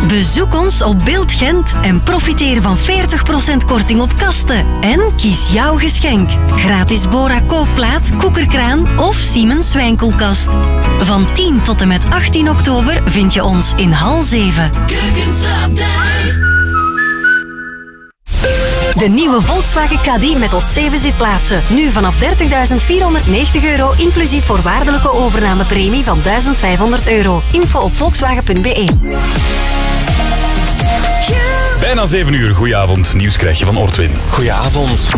Bezoek ons op Beeld Gent en profiteer van 40% korting op kasten. En kies jouw geschenk. Gratis Bora kookplaat, koekerkraan of Siemens wijnkoelkast. Van 10 tot en met 18 oktober vind je ons in hal 7. De nieuwe Volkswagen Caddy met tot 7 zitplaatsen. Nu vanaf €30.490 inclusief voorwaardelijke overnamepremie van €1.500. Info op volkswagen.be. Bijna 7 uur. Goedenavond. Nieuws krijg je van Ortwin. Goedenavond.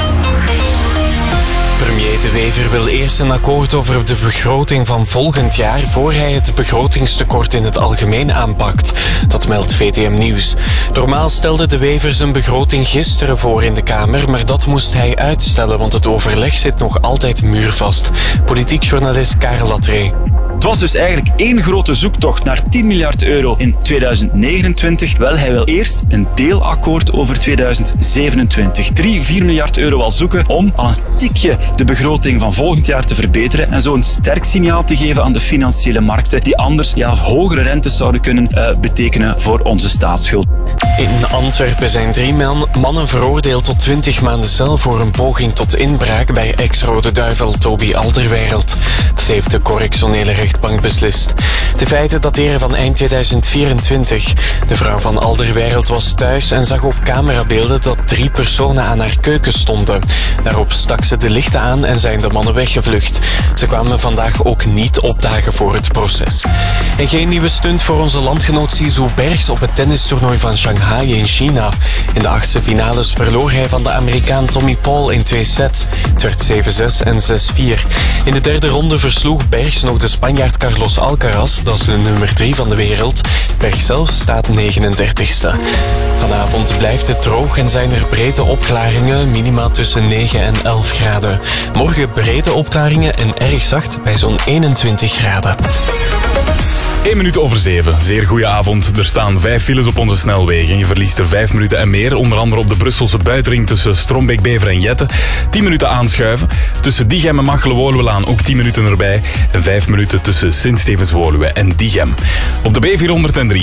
Premier De Wever wil eerst een akkoord over de begroting van volgend jaar voor hij het begrotingstekort in het algemeen aanpakt. Dat meldt VTM Nieuws. Normaal stelde De Wever zijn begroting gisteren voor in de Kamer, maar dat moest hij uitstellen, want het overleg zit nog altijd muurvast. Politiek journalist Karel Latree. Het was dus eigenlijk één grote zoektocht naar 10 miljard euro in 2029. Wel, hij wil eerst een deelakkoord over 2027. 3-4 miljard euro al zoeken om al een tikje de begroting van volgend jaar te verbeteren en zo een sterk signaal te geven aan de financiële markten die anders hogere rentes zouden kunnen betekenen voor onze staatsschuld. In Antwerpen zijn 3 mannen veroordeeld tot 20 maanden cel voor een poging tot inbraak bij ex-Rode Duivel Toby Alderweireld. Dat heeft de correctionele rechtbank beslist. De feiten dateren van eind 2024. De vrouw van Alderweireld was thuis en zag op camerabeelden dat 3 personen aan haar keuken stonden. Daarop stak ze de lichten aan en zijn de mannen weggevlucht. Ze kwamen vandaag ook niet opdagen voor het proces. En geen nieuwe stunt voor onze landgenoot Zizou Bergs op het tennistoernooi van Shanghai in China. In de 8e finales verloor hij van de Amerikaan Tommy Paul in 2 sets. Het werd 7-6 en 6-4. In de derde ronde versloeg Bergs nog de Spanjaard Carlos Alcaraz, dat is de nummer 3 van de wereld. Bergs zelf staat 39ste. Vanavond blijft het droog en zijn er brede opklaringen, minima tussen 9 en 11 graden. Morgen brede opklaringen en erg zacht bij zo'n 21 graden. 1 minuut over 7. Zeer goede avond. Er staan 5 files op onze snelwegen. Je verliest er 5 minuten en meer. Onder andere op de Brusselse buitenring tussen Strombeek, Bever en Jette. 10 minuten aanschuiven. Tussen Diegem en Machelen-Woluwelaan ook 10 minuten erbij. En 5 minuten tussen Sint-Stevens-Woluwe en Diegem. Op de B403